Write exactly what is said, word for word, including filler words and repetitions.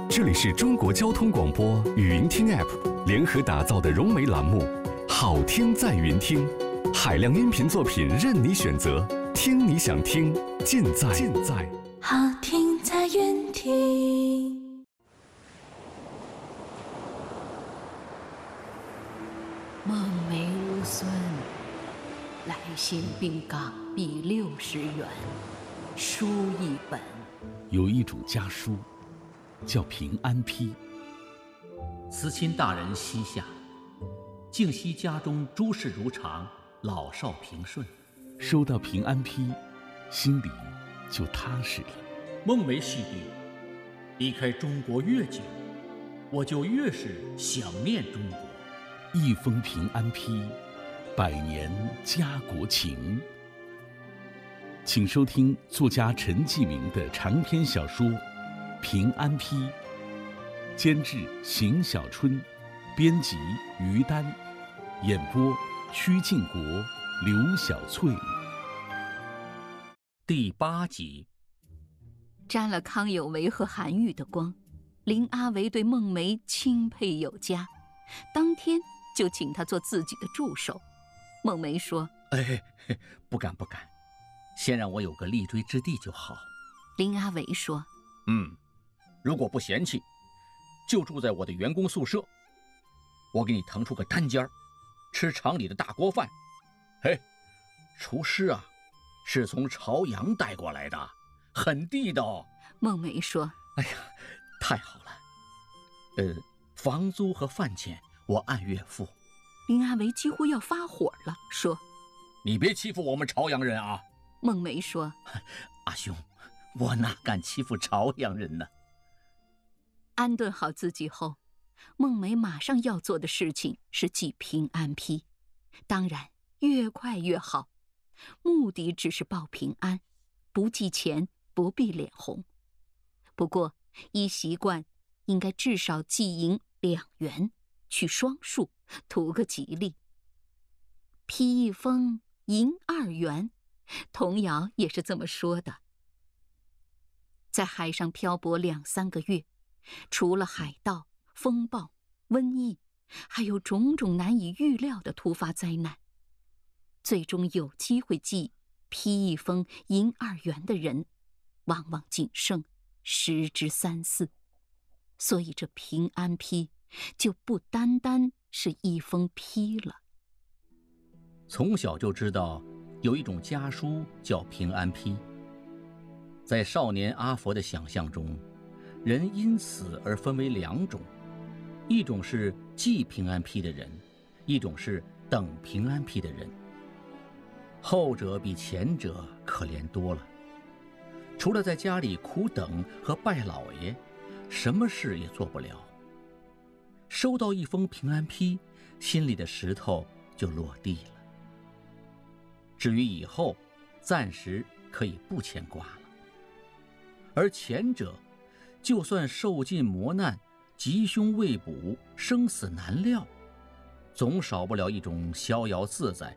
这里是中国交通广播语音听 App 联合打造的融媒栏目，好听在云听，海量音频作品任你选择，听你想听，尽在尽在好听在云听。 孟梅如孙，来信并港币六十元，书一本。 有一种家书，叫平安批。 慈亲大人膝下，敬惜家中诸事如常，老少平顺。 收到平安批，心里就踏实了。 孟梅细弟，离开中国越久，我就越是想念中国。 一封平安批，百年家国情。请收听作家陈继明的长篇小说《平安批》，监制邢小春，编辑于丹，演播曲靖国、刘小翠。 第八集。 沾了康有为和韩愈的光，林阿维对孟梅钦佩有加，当天就请他做自己的助手。孟梅说： 哎，不敢不敢，先让我有个立锥之地就好。 林阿维说： 嗯，如果不嫌弃，就住在我的员工宿舍，我给你腾出个单间，吃厂里的大锅饭。嘿，厨师啊，是从朝阳带过来的，很地道。 孟梅说： 哎呀，太好了。呃，房租和饭钱我按月付。 林阿维几乎要发火了，说： 你别欺负我们朝阳人啊。 孟梅说： 阿兄，我哪敢欺负朝阳人呢？ 安顿好自己后，孟梅马上要做的事情是寄平安批，当然越快越好，目的只是报平安，不寄钱，不必脸红。不过依习惯，应该至少寄银两元，取双数，图个吉利。批一封银二元，童谣也是这么说的。在海上漂泊两三个月，除了海盗、风暴、瘟疫，还有种种难以预料的突发灾难，最终有机会寄批一封银二元的人，往往仅剩十之三四。所以这平安批就不单单是一封批了。 从小就知道有一种家书叫平安批。在少年阿佛的想象中，人因此而分为两种，一种是寄平安批的人，一种是等平安批的人。后者比前者可怜多了，除了在家里苦等和拜老爷，什么事也做不了。收到一封平安批，心里的石头就落地了。至于以后，暂时可以不牵挂了。而前者，就算受尽磨难，吉凶未卜，生死难料，总少不了一种逍遥自在、